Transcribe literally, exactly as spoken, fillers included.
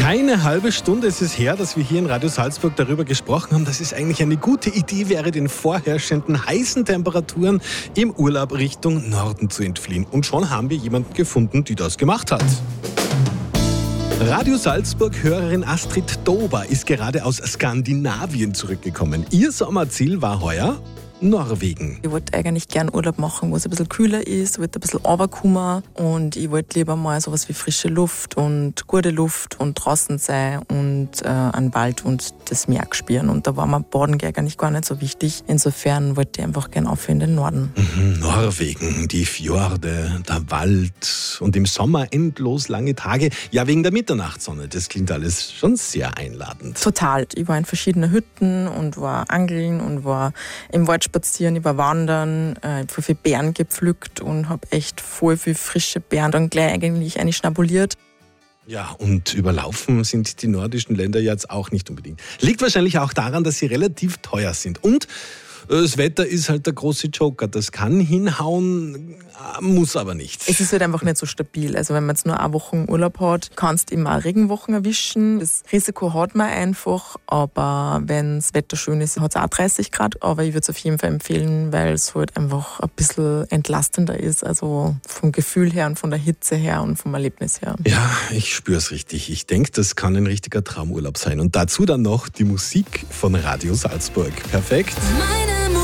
Keine halbe Stunde ist es her, dass wir hier in Radio Salzburg darüber gesprochen haben, dass es eigentlich eine gute Idee wäre, den vorherrschenden heißen Temperaturen im Urlaub Richtung Norden zu entfliehen. Und schon haben wir jemanden gefunden, die das gemacht hat. Radio Salzburg-Hörerin Astrid Dober ist gerade aus Skandinavien zurückgekommen. Ihr Sommerziel war heuer Norwegen. Ich wollte eigentlich gern Urlaub machen, wo es ein bisschen kühler ist, wollte ein bisschen runterkommen und ich wollte lieber mal sowas wie frische Luft und gute Luft und draußen sein und äh, einen Wald und das Meer spüren. Und da war mir Baden eigentlich gar nicht so wichtig. Insofern wollte ich einfach gern auf in den Norden. Mhm, Norwegen, die Fjorde, der Wald und im Sommer endlos lange Tage. Ja, wegen der Mitternachtssonne. Das klingt alles schon sehr einladend. Total. Ich war in verschiedenen Hütten und war angeln und war im Wald spazieren, ich war wandern, äh, ich habe viel Beeren gepflückt und habe echt voll viel frische Beeren dann gleich eigentlich eine schnabuliert. Ja, und überlaufen sind die nordischen Länder jetzt auch nicht unbedingt. Liegt wahrscheinlich auch daran, dass sie relativ teuer sind. Und das Wetter ist halt der große Joker. Das kann hinhauen, muss aber nicht. Es ist halt einfach nicht so stabil. Also wenn man jetzt nur eine Woche Urlaub hat, kannst du immer auch Regenwochen erwischen. Das Risiko hat man einfach. Aber wenn das Wetter schön ist, hat es auch dreißig Grad. Aber ich würde es auf jeden Fall empfehlen, weil es halt einfach ein bisschen entlastender ist. Also vom Gefühl her und von der Hitze her und vom Erlebnis her. Ja, ich spüre es richtig. Ich denke, das kann ein richtiger Traumurlaub sein. Und dazu dann noch die Musik von Radio Salzburg. Perfekt. Meine